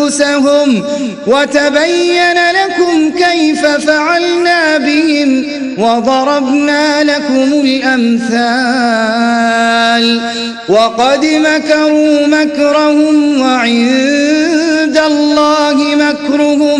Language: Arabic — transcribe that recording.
أنفسهم وتبين لكم كيف فعلنا بهم وضربنا لكم الأمثال وقد مكروا مكرهم وعند